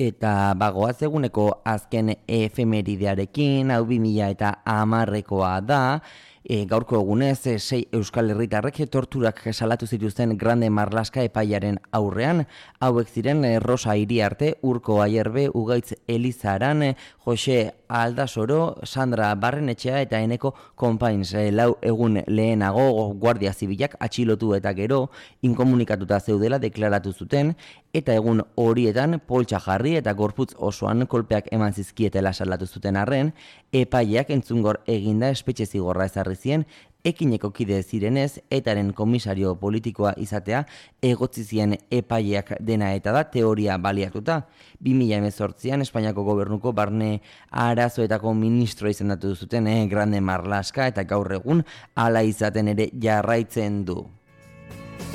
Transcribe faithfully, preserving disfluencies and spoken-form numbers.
Eta bagoaz eguneko azken efemeridearekin, hau bi mila eta hamarrekoa da, E, gaurko egunez, e, sei Euskal Herritarrek torturak salatu zituzten Grande Marlaska epaiaren aurrean, hauek ziren e, Rosa Iriarte, Urko Aierbe, Ugaitz Elizaran, e, Jose Aldasoro, Sandra Barrenetxea eta Eneko Konpains. E, lau egun lehenago Guardia Zibilak atxilotu eta gero inkomunikatuta zeudela deklaratu zuten, eta egun horietan poltsa jarri eta gorputz osoan kolpeak eman zizkietela salatu zuten arren, epaileak entzungor eginda espetxe zigorra ezarri zien, ekineko kide zirenez, etaren komisario politikoa izatea egotzi zien epaileak dena eta da teoria baliatuta. bi mila hemezortzian Espainiako gobernuko barne arazoetako ministro izendatu zuten eh, Grande Marlaska eta gaur egun hala izaten ere jarraitzen du.